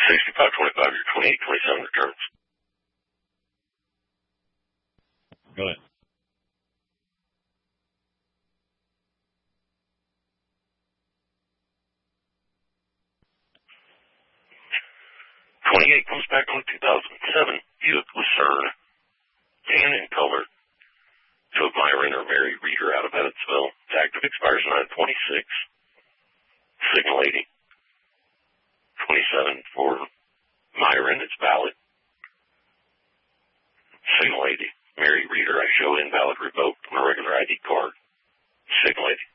6525, your 2827 returns. Go ahead. '28 comes back on 2007 Buick Lucerne, tan in color, to a Myron or Mary Reader out of Evansville. It's active, expires 9/26. Signal 80. 27 for Myron, it's valid. Signal 80. Mary Reader, I show invalid revoked on a regular ID card. Signal 80.